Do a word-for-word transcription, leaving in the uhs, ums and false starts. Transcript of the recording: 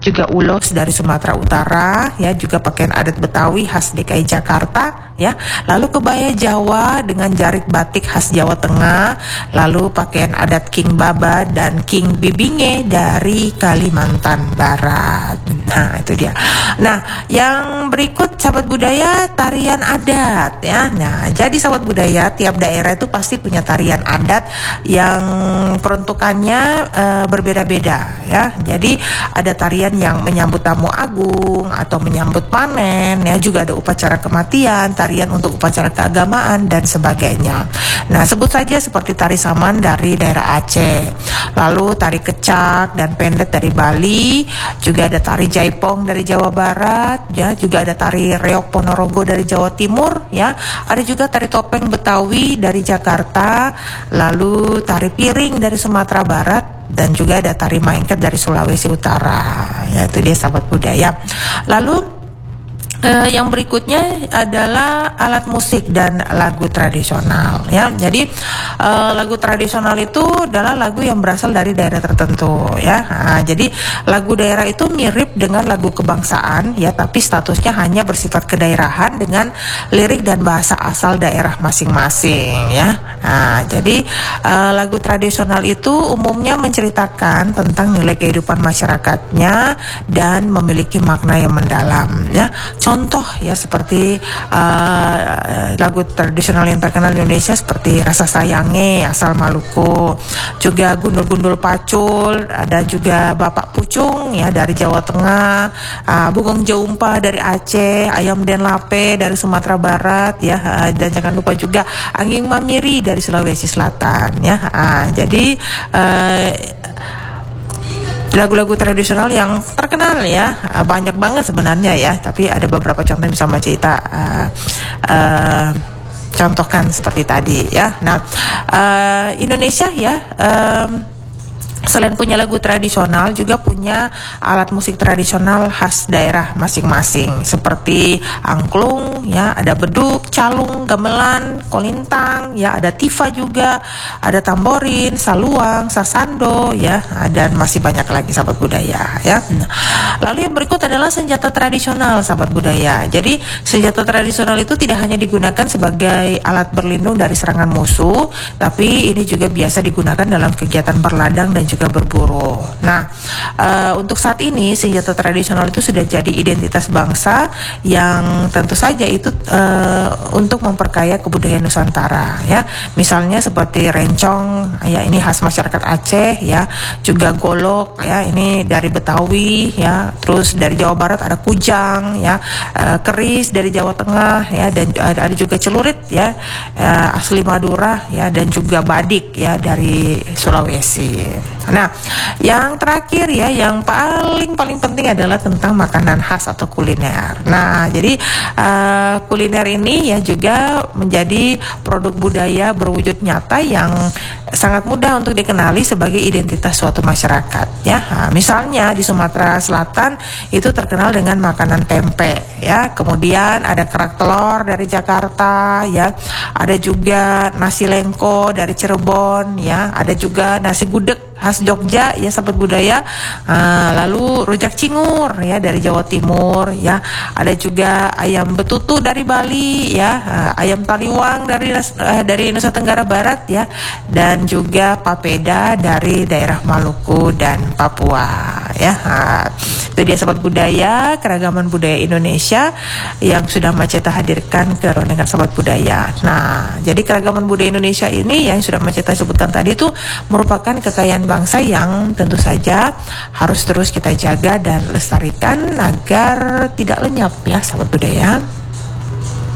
juga ulos dari Sumatera Utara, ya, juga pakaian adat Betawi khas D K I Jakarta, ya. Lalu kebaya Jawa dengan jarik batik khas Jawa Tengah, lalu pakaian adat King Baba dan King Bibinge dari Kalimantan Barat. Nah, itu dia. Nah, yang berikut sahabat budaya, tarian adat, ya. Nah, jadi sahabat budaya, tiap daerah itu pasti punya tarian adat yang peruntukannya uh, berbeda-beda, ya. Jadi ada tarian yang menyambut tamu agung atau menyambut panen, ya, juga ada upacara kematian, tarian untuk upacara keagamaan dan sebagainya. Nah, sebut saja seperti tari saman dari daerah Aceh, lalu tari kecak dan pendet dari Bali, juga ada tari jaipong dari Jawa Barat, ya, juga ada tari reok Ponorogo dari Jawa Timur, ya, ada juga tari topeng Betawi dari Jakarta, lalu tari piring dari Sumatera Barat, dan juga ada tari maengket dari Sulawesi Utara, ya, itu dia sahabat budaya. Lalu Eh, yang berikutnya adalah alat musik dan lagu tradisional, ya. Jadi eh, lagu tradisional itu adalah lagu yang berasal dari daerah tertentu, ya. Nah, jadi lagu daerah itu mirip dengan lagu kebangsaan, ya, tapi statusnya hanya bersifat kedaerahan dengan lirik dan bahasa asal daerah masing-masing, ya. Nah, jadi eh, lagu tradisional itu umumnya menceritakan tentang nilai kehidupan masyarakatnya dan memiliki makna yang mendalam, ya. Contoh, ya, seperti uh, lagu tradisional yang terkenal di Indonesia seperti Rasa Sayange asal Maluku, juga Gundul-Gundul Pacul, ada juga Bapak Pucung, ya, dari Jawa Tengah, uh, Bugong Jaumpa dari Aceh, Ayam Den Lape dari Sumatera Barat, ya, uh, dan jangan lupa juga Anging Mamiri dari Sulawesi Selatan, ya. Uh, jadi uh, lagu-lagu tradisional yang terkenal, ya, banyak banget sebenarnya, ya, tapi ada beberapa contoh yang bisa Mbak Cita uh, uh, contohkan seperti tadi, ya. Nah, uh, Indonesia, ya, um, selain punya lagu tradisional juga punya alat musik tradisional khas daerah masing-masing seperti angklung, ya, ada beduk, calung, gamelan, kolintang, ya, ada tifa juga, ada tamborin, saluang, sasando, ya, dan masih banyak lagi sahabat budaya, ya. Lalu yang berikut adalah senjata tradisional sahabat budaya. Jadi senjata tradisional itu tidak hanya digunakan sebagai alat berlindung dari serangan musuh, tapi ini juga biasa digunakan dalam kegiatan berladang dan juga berburu. Nah, uh, untuk saat ini senjata tradisional itu sudah jadi identitas bangsa yang tentu saja itu uh, untuk memperkaya kebudayaan Nusantara, ya. Misalnya seperti rencong, ya, ini khas masyarakat Aceh, ya, juga golok, ya, ini dari Betawi, ya, terus dari Jawa Barat ada kujang, ya, uh, keris dari Jawa Tengah, ya, dan ada, ada juga celurit, ya, uh, asli Madura, ya, dan juga badik, ya, dari Sulawesi. Nah, yang terakhir, ya, yang paling paling penting adalah tentang makanan khas atau kuliner. Nah, jadi uh, kuliner ini, ya, juga menjadi produk budaya berwujud nyata yang sangat mudah untuk dikenali sebagai identitas suatu masyarakat, ya. Nah, misalnya di Sumatera Selatan itu terkenal dengan makanan tempe, ya. Kemudian ada kerak telur dari Jakarta, ya. Ada juga nasi lengko dari Cirebon, ya. Ada juga nasi gudeg khas Jogja, ya, sahabat budaya. Uh, lalu rujak cingur, ya, dari Jawa Timur, ya. Ada juga ayam betutu dari Bali, ya, uh, ayam taliwang dari uh, dari Nusa Tenggara Barat, ya, dan juga papeda dari daerah Maluku dan Papua, ya. Uh, itu dia sahabat budaya, keragaman budaya Indonesia yang sudah Mbak Ceta hadirkan ke Rondengan Sahabat Budaya. Nah, jadi keragaman budaya Indonesia ini yang sudah Mbak Ceta sebutkan tadi itu merupakan kekayaan bangsa yang tentu saja harus terus kita jaga dan lestarikan agar tidak lenyap, ya, sahabat budaya.